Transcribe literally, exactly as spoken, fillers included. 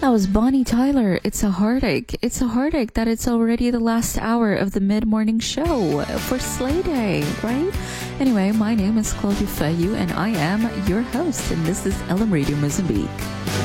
That was Bonnie Tyler. It's a heartache. It's a heartache that it's already the last hour of the mid-morning show for Slay Day, right? Anyway, my name is Claudia Feyu, and I am your host, and this is L M Radio Mozambique.